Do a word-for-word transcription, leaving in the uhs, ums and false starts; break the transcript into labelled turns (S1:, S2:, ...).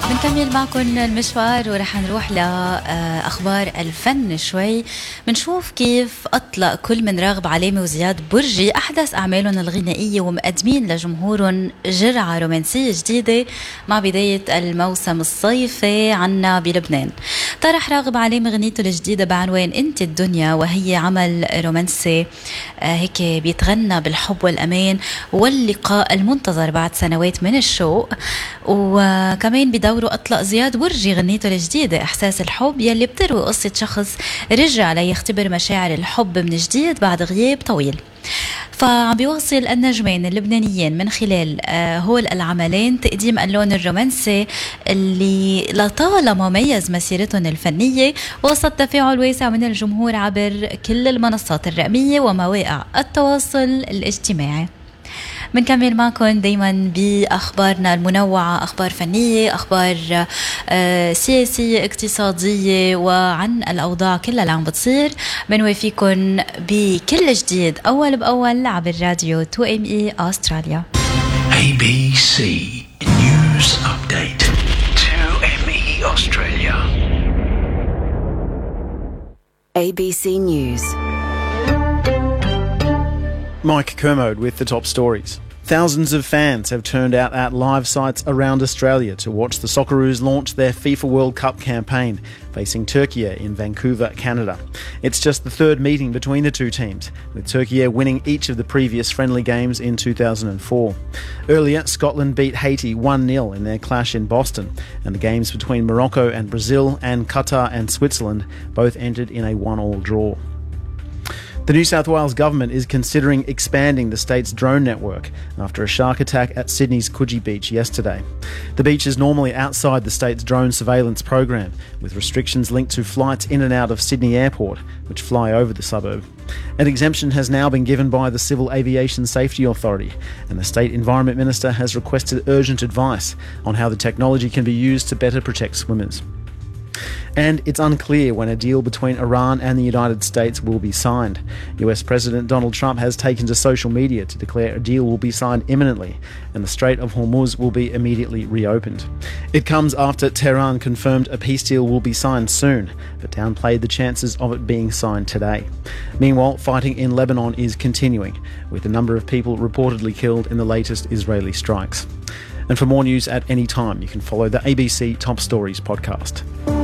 S1: بنكمل معكم المشوار ورح نروح لأخبار الفن شوي. بنشوف كيف أطلق كل من راغب علامة وزياد برجي أحدث أعمالهم الغنائية ومقدمين لجمهورهم جرعة رومانسية جديدة مع بداية الموسم الصيفي عنا بلبنان. طرح راغب علامة غنيته الجديدة بعنوان أنت الدنيا، وهي عمل رومانسي هيك بيتغنى بالحب والأمان واللقاء المنتظر بعد سنوات من الشوق. وكمان بدوره أطلق زياد برجي غنيته الجديدة إحساس الحب، يلي بتروي قصة شخص رجع ليختبر مشاعر الحب من جديد بعد غياب طويل. فعم بيواصل النجمين اللبنانيين من خلال هول العملين تقديم اللون الرومانسي اللي لطالما ميز مسيرتهم الفنية وسط تفاعل واسع من الجمهور عبر كل المنصات الرقمية ومواقع التواصل الاجتماعي. بنكمل معكم دايما بأخبارنا المنوعة، أخبار فنية، أخبار آه سياسية، اقتصادية، وعن الأوضاع كلها اللي عم بتصير. بنوافيكم بكل جديد أول بأول عبر راديو تو إم إي أستراليا.
S2: A B C News Update. تو إم إي Australia.
S3: A B C News.
S4: Mike Kermode with the top stories. Thousands of fans have turned out at live sites around Australia to watch the Socceroos launch their FIFA World Cup campaign, facing Turkey in Vancouver, Canada. It's just the third meeting between the two teams, with Turkey winning each of the previous friendly games in two thousand four. Earlier, Scotland beat Haiti one nil in their clash in Boston, and the games between Morocco and Brazil and Qatar and Switzerland both ended in a one-all draw. The New South Wales government is considering expanding the state's drone network after a shark attack at Sydney's Coogee Beach yesterday. The beach is normally outside the state's drone surveillance program, with restrictions linked to flights in and out of Sydney Airport, which fly over the suburb. An exemption has now been given by the Civil Aviation Safety Authority, and the State Environment Minister has requested urgent advice on how the technology can be used to better protect swimmers. And it's unclear when a deal between Iran and the United States will be signed. U S President Donald Trump has taken to social media to declare a deal will be signed imminently, and the Strait of Hormuz will be immediately reopened. It comes after Tehran confirmed a peace deal will be signed soon, but downplayed the chances of it being signed today. Meanwhile, fighting in Lebanon is continuing, with a number of people reportedly killed in the latest Israeli strikes. And for more news at any time, you can follow the A B C Top Stories podcast.